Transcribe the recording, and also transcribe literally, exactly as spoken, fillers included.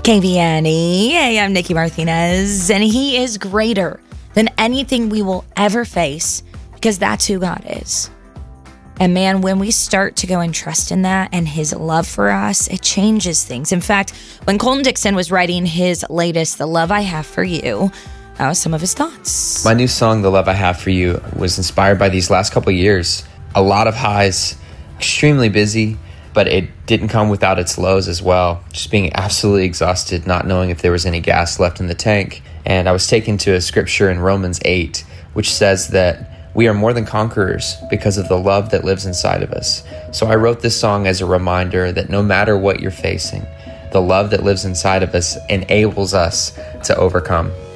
K V N E. Hey, I'm Nikki Martinez, and he is greater than anything we will ever face because that's who God is. And man, when we start to go and trust in that and his love for us, it changes things. In fact, when Colton Dixon was writing his latest, The Love I Have for You, that was some of his thoughts. My new song, The Love I Have for You, was inspired by these last couple of years. A lot of highs, extremely busy, but it didn't come without its lows as well. Just being absolutely exhausted, not knowing if there was any gas left in the tank. And I was taken to a scripture in Romans eight, which says that we are more than conquerors because of the love that lives inside of us. So I wrote this song as a reminder that no matter what you're facing, the love that lives inside of us enables us to overcome.